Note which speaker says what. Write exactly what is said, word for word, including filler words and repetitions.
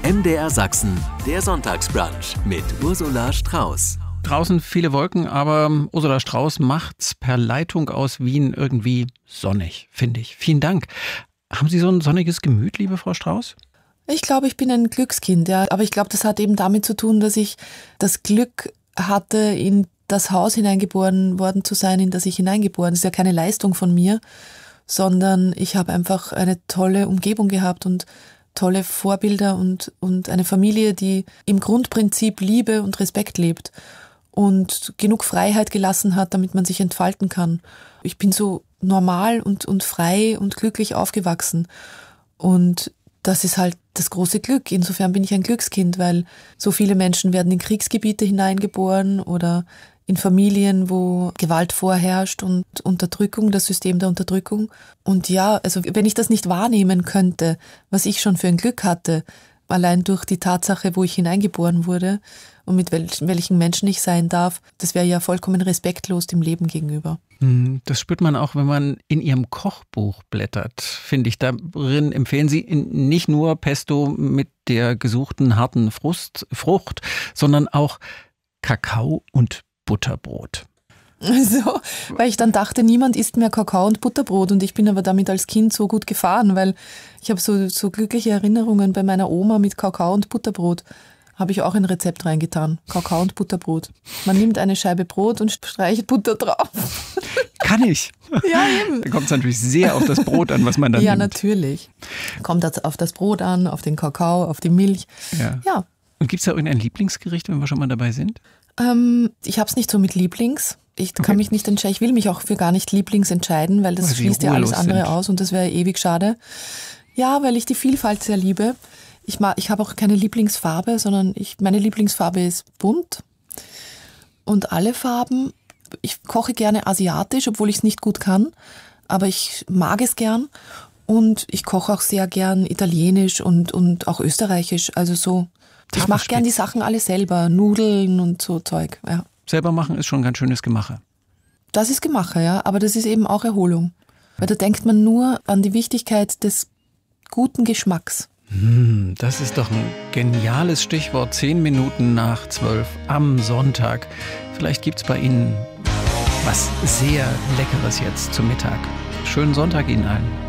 Speaker 1: M D R Sachsen, der Sonntagsbrunch mit Ursula Strauß.
Speaker 2: Draußen viele Wolken, aber Ursula Strauß macht's per Leitung aus Wien irgendwie sonnig, finde ich. Vielen Dank. Haben Sie so ein sonniges Gemüt, liebe Frau Strauß?
Speaker 3: Ich glaube, ich bin ein Glückskind, ja. Aber ich glaube, das hat eben damit zu tun, dass ich das Glück hatte, in das Haus hineingeboren worden zu sein, in das ich hineingeboren. Das ist ja keine Leistung von mir, sondern ich habe einfach eine tolle Umgebung gehabt und tolle Vorbilder und, und eine Familie, die im Grundprinzip Liebe und Respekt lebt und genug Freiheit gelassen hat, damit man sich entfalten kann. Ich bin so normal und, und frei und glücklich aufgewachsen. Und das ist halt das große Glück. Insofern bin ich ein Glückskind, weil so viele Menschen werden in Kriegsgebiete hineingeboren oder in Familien, wo Gewalt vorherrscht und Unterdrückung, das System der Unterdrückung. Und ja, also wenn ich das nicht wahrnehmen könnte, was ich schon für ein Glück hatte, allein durch die Tatsache, wo ich hineingeboren wurde und mit welchen, welchen Menschen ich sein darf, das wäre ja vollkommen respektlos dem Leben gegenüber.
Speaker 2: Das spürt man auch, wenn man in Ihrem Kochbuch blättert, finde ich. Darin empfehlen Sie nicht nur Pesto mit der gesuchten harten Frust, Frucht, sondern auch Kakao und Butterbrot.
Speaker 3: So, weil ich dann dachte, niemand isst mehr Kakao und Butterbrot und ich bin aber damit als Kind so gut gefahren, weil ich habe so, so glückliche Erinnerungen bei meiner Oma mit Kakao und Butterbrot. Habe ich auch ein Rezept reingetan. Kakao und Butterbrot. Man nimmt eine Scheibe Brot und streicht Butter drauf.
Speaker 2: Kann ich.
Speaker 3: Ja, eben.
Speaker 2: Da kommt es natürlich sehr auf das Brot an, was man dann
Speaker 3: ja,
Speaker 2: nimmt.
Speaker 3: Ja, natürlich. Kommt das auf das Brot an, auf den Kakao, auf die Milch.
Speaker 2: Ja.
Speaker 3: ja.
Speaker 2: Und gibt es da irgendein Lieblingsgericht, wenn wir schon mal dabei sind?
Speaker 3: Ähm, ich habe es nicht so mit Lieblings. Ich kann okay. mich nicht entscheiden. Ich will mich auch für gar nicht Lieblings entscheiden, weil das weil schließt ja alles andere sind. aus und das wäre ewig schade. Ja, weil ich die Vielfalt sehr liebe. Ich, ich habe auch keine Lieblingsfarbe, sondern ich, meine Lieblingsfarbe ist bunt. Und alle Farben, ich koche gerne asiatisch, obwohl ich es nicht gut kann, aber ich mag es gern. Und ich koche auch sehr gern italienisch und, und auch österreichisch. Also so, ich mache gern die Sachen alle selber, Nudeln und so Zeug. Ja.
Speaker 2: Selber machen ist schon ein ganz schönes Gemache.
Speaker 3: Das ist Gemache, ja, aber das ist eben auch Erholung. Weil da denkt man nur an die Wichtigkeit des guten Geschmacks.
Speaker 2: Hm, das ist doch ein geniales Stichwort. Zehn Minuten nach zwölf am Sonntag. Vielleicht gibt's bei Ihnen was sehr Leckeres jetzt zum Mittag. Schönen Sonntag Ihnen allen.